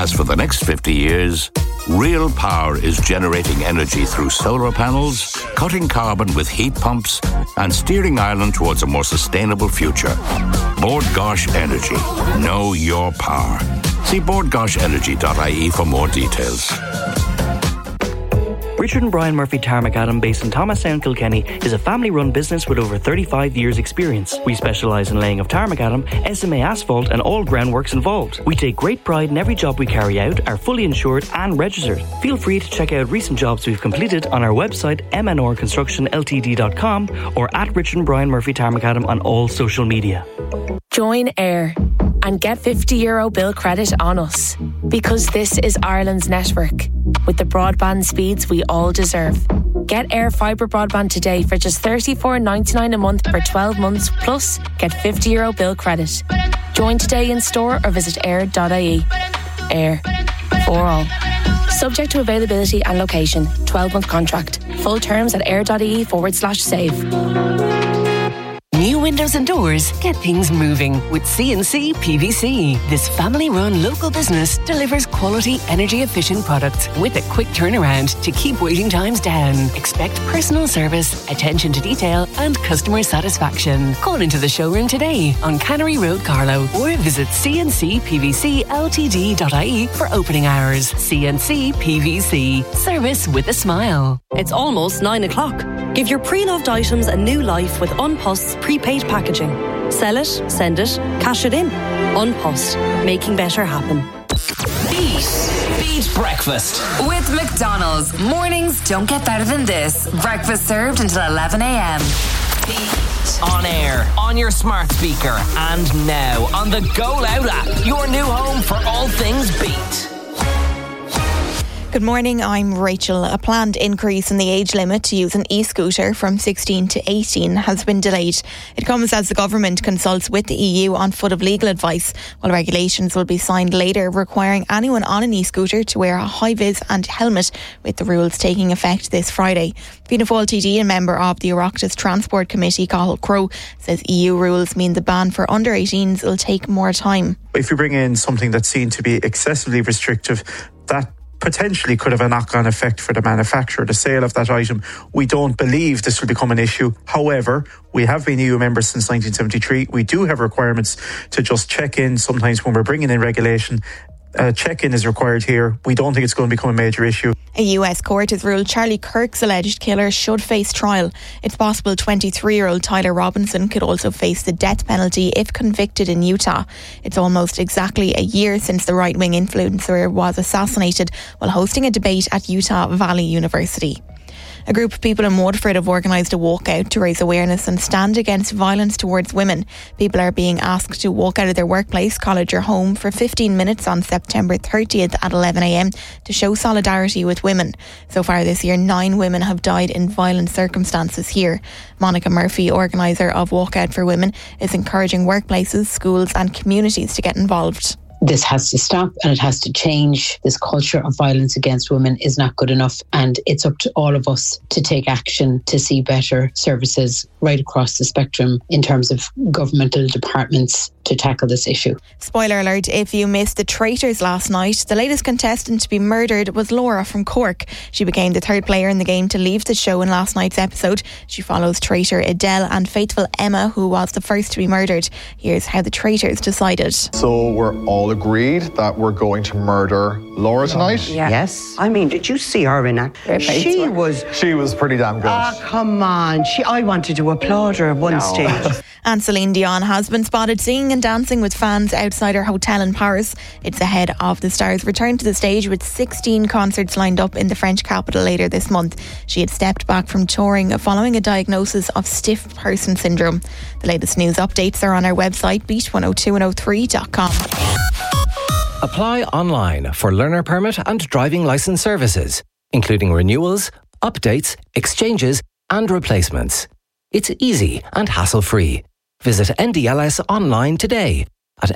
as for the next 50 years, Real Power is generating energy through solar panels, cutting carbon with heat pumps, and steering Ireland towards a more sustainable future. Bord Gáis Energy. Know your power. See boardgaisenergy.ie for more details. Richard and Brian Murphy Tarmacadam, based in Thomastown, Kilkenny, is a family-run business with over 35 years' experience. We specialise in laying of tarmacadam, SMA asphalt and all groundworks involved. We take great pride in every job we carry out, are fully insured and registered. Feel free to check out recent jobs we've completed on our website mnorconstructionltd.com or at Richard and Brian Murphy Tarmacadam on all social media. Join AIR and get €50 bill credit on us, because this is Ireland's network with the broadband speeds we all deserve. Get AIR Fibre broadband today for just $34.99 a month for 12 months, plus get €50 bill credit. Join today in store or visit air.ie. AIR, for all. Subject to availability and location. 12-month contract. Full terms at air.ie/save. New windows and doors get things moving with C&C PVC. This family-run local business delivers quality, energy-efficient products with a quick turnaround to keep waiting times down. Expect personal service, attention to detail and customer satisfaction. Call into the showroom today on Cannery Road, Carlow, or visit cncpvcltd.ie for opening hours. C&C PVC. Service with a smile. It's almost 9 o'clock. Give your pre-loved items a new life with An Post's prepaid packaging. Sell it, send it, cash it in. An Post, making better happen. Beat breakfast with McDonald's. Mornings don't get better than this. Breakfast served until 11 a.m. Beat. On air, on your smart speaker, and now on the Go Loud app. Your new home for all things Beat. Good morning, I'm Rachel. A planned increase in the age limit to use an e-scooter from 16 to 18 has been delayed. It comes as the government consults with the EU on foot of legal advice, while regulations will be signed later requiring anyone on an e-scooter to wear a high-vis and helmet, with the rules taking effect this Friday. Fianna Fáil TD and member of the Oireachtas Transport Committee, Cathal Crowe, says EU rules mean the ban for under 18s will take more time. If you bring in something that's seen to be excessively restrictive, that potentially could have a knock-on effect for the manufacturer, the sale of that item. We don't believe this will become an issue. However, we have been EU members since 1973. We do have requirements to just check in sometimes when we're bringing in regulation. Check-in is required here. We don't think it's going to become a major issue. A US court has ruled Charlie Kirk's alleged killer should face trial. It's possible 23-year-old Tyler Robinson could also face the death penalty if convicted in Utah. It's almost exactly a year since the right-wing influencer was assassinated while hosting a debate at Utah Valley University. A group of people in Waterford have organised a walkout to raise awareness and stand against violence towards women. People are being asked to walk out of their workplace, college or home for 15 minutes on September 30th at 11 a.m. to show solidarity with women. So far this year, 9 women have died in violent circumstances here. Monica Murphy, organiser of Walkout for Women, is encouraging workplaces, schools and communities to get involved. This has to stop and it has to change. This culture of violence against women is not good enough, and it's up to all of us to take action to see better services right across the spectrum in terms of governmental departments to tackle this issue. Spoiler alert, if you missed The Traitors last night, the latest contestant to be murdered was Laura from Cork. She became the third player in the game to leave the show in last night's episode. She follows traitor Adele and faithful Emma, who was the first to be murdered. Here's how the Traitors decided. So we're all agreed that we're going to murder Laura tonight? Yeah. Yes. I mean, did you see her in act? She was pretty damn good. Ah, come on. I wanted to applaud her at one stage. And Celine Dion has been spotted singing and dancing with fans outside her hotel in Paris. It's ahead of the star's return to the stage with 16 concerts lined up in the French capital later this month. She had stepped back from touring following a diagnosis of stiff person syndrome. The latest news updates are on our website, beat102103.com. Apply online for learner permit and driving licence services, including renewals, updates, exchanges and replacements. It's easy and hassle-free. Visit NDLS online today at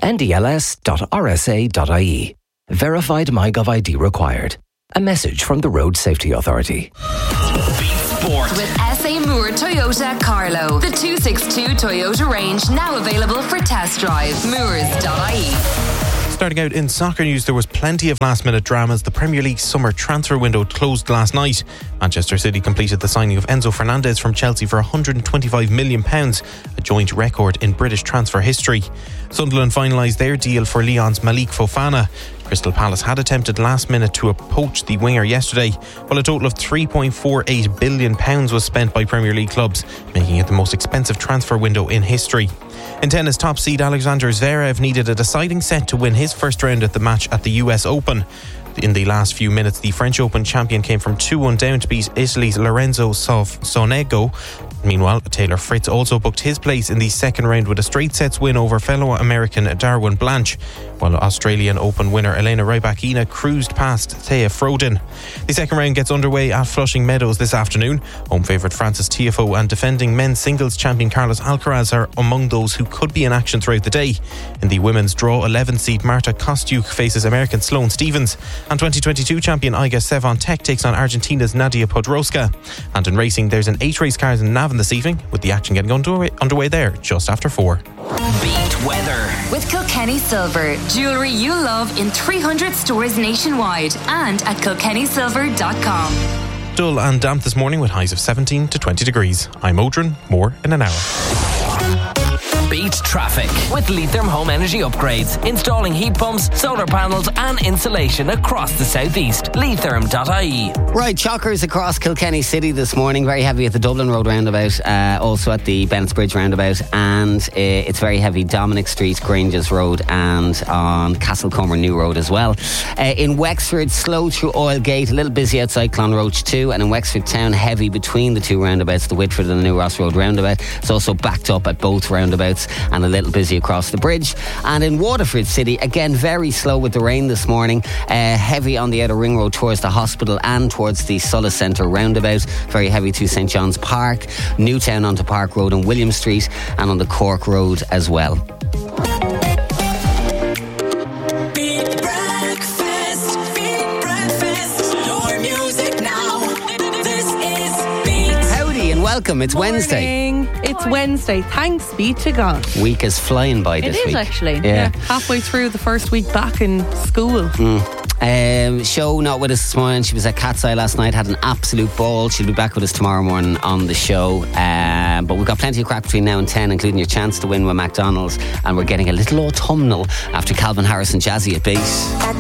ndls.rsa.ie. Verified MyGov ID required. A message from the Road Safety Authority. Sport. With SA Moore Toyota Carlow. The 262 Toyota range now available for test drive. Moores.ie. Starting out in soccer news, there was plenty of last-minute dramas. The Premier League summer transfer window closed last night. Manchester City completed the signing of Enzo Fernandez from Chelsea for £125 million, a joint record in British transfer history. Sunderland finalised their deal for Lyon's Malik Fofana. Crystal Palace had attempted last minute to poach the winger yesterday, while a total of £3.48 billion was spent by Premier League clubs, making it the most expensive transfer window in history. In tennis, top seed Alexander Zverev needed a deciding set to win his first round at the match at the US Open. In the last few minutes, the French Open champion came from 2-1 down to beat Italy's Lorenzo Sonego. Meanwhile, Taylor Fritz also booked his place in the second round with a straight sets win over fellow American Darwin Blanche, while Australian Open winner Elena Rybakina cruised past Thea Frodin. The second round gets underway at Flushing Meadows this afternoon. Home favourite Francis Tiafoe and defending men's singles champion Carlos Alcaraz are among those who could be in action throughout the day. In the women's draw, 11th seed Marta Kostyuk faces American Sloane Stephens, and 2022 champion Iga Swiatek takes on Argentina's Nadia Podroska. And in racing, there's an 8-race cars in Navan this evening, with the action getting underway there just after 4. Beat weather with Kilkenny Silver, jewellery you love in 300 stores nationwide and at kilkennysilver.com. Dull and damp this morning with highs of 17 to 20 degrees. I'm Odrin, more in an hour. Beat traffic with Leitrim Home Energy Upgrades. Installing heat pumps, solar panels and insulation across the southeast. Leitrim.ie. Right, shockers across Kilkenny City this morning. Very heavy at the Dublin Road roundabout, also at the Bennett's Bridge roundabout, and it's very heavy Dominic Street, Granges Road, and on Castlecomer New Road as well. In Wexford, slow through Oilgate, a little busy outside Clonroach too, and in Wexford Town, heavy between the two roundabouts, the Whitford and the New Ross Road roundabout. It's also backed up at both roundabouts and a little busy across the bridge. And in Waterford City, again very slow with the rain this morning, heavy on the outer ring road towards the hospital and towards the Sulla Centre roundabout, very heavy to St John's Park, Newtown onto Park Road and William Street, and on the Cork Road as well. Welcome, it's Wednesday. It's Wednesday, thanks be to God. Week is flying by this week. It is actually, yeah. Halfway through the first week back in school. Show not with us this morning. She was at Cat's Eye last night, had an absolute ball. She'll be back with us tomorrow morning on the show. But we've got plenty of crack between now and 10, including your chance to win with McDonald's. And we're getting a little autumnal after Calvin Harris and Jazzy at Base.